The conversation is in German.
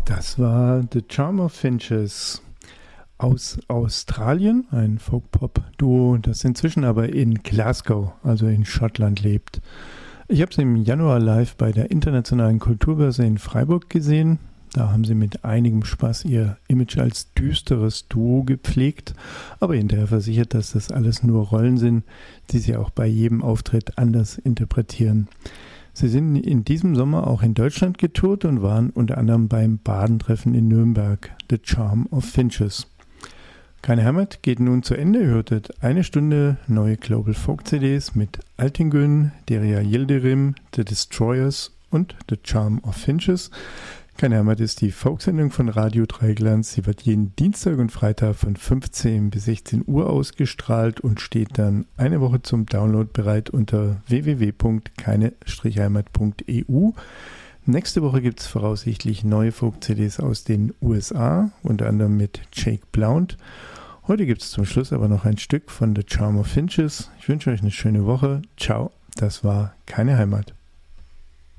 Das war The Charm of Finches aus Australien, ein Folk-Pop-Duo, das inzwischen aber in Glasgow, also in Schottland, lebt. Ich habe sie im Januar live bei der Internationalen Kulturbörse in Freiburg gesehen. Da haben sie mit einigem Spaß ihr Image als düsteres Duo gepflegt, aber hinterher versichert, dass das alles nur Rollen sind, die sie auch bei jedem Auftritt anders interpretieren. Sie sind in diesem Sommer auch in Deutschland getourt und waren unter anderem beim Badentreffen in Nürnberg, The Charm of Finches. Keine Heimat geht nun zu Ende. Ihr hörtet eine Stunde neue Global Folk CDs mit Altingön, Derya Yildirim, The Destroyers und The Charm of Finches. Keine Heimat ist die Folksendung von Radio Dreieckland. Sie wird jeden Dienstag und Freitag von 15 bis 16 Uhr ausgestrahlt und steht dann eine Woche zum Download bereit unter www.keine-heimat.eu. Nächste Woche gibt es voraussichtlich neue Folk-CDs aus den USA, unter anderem mit Jake Blount. Heute gibt es zum Schluss aber noch ein Stück von The Charm of Finches. Ich wünsche euch eine schöne Woche. Ciao, das war Keine Heimat.